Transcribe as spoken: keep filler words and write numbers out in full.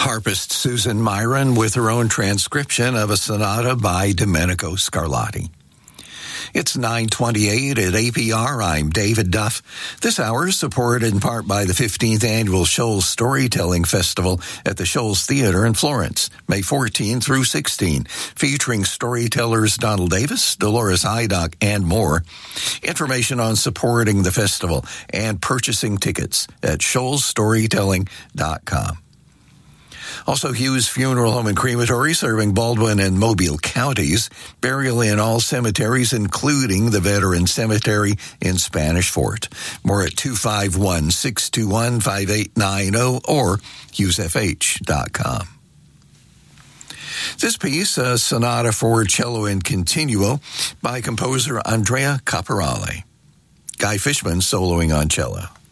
Harpist Susan Myron with her own transcription of a sonata by Domenico Scarlatti. It's nine twenty-eight at A P R. I'm David Duff. This hour is supported in part by the fifteenth Annual Shoals Storytelling Festival at the Shoals Theater in Florence, May fourteenth through sixteenth, featuring storytellers Donald Davis, Dolores Hydock, and more. Information on supporting the festival and purchasing tickets at shoals storytelling dot com. Also, Hughes Funeral Home and Crematory, serving Baldwin and Mobile counties. Burial in all cemeteries, including the Veteran Cemetery in Spanish Fort. More at two five one, six two one, five eight nine zero or hughes f h dot com. This piece, a sonata for cello and continuo by composer Andrea Caporale. Guy Fishman soloing on cello.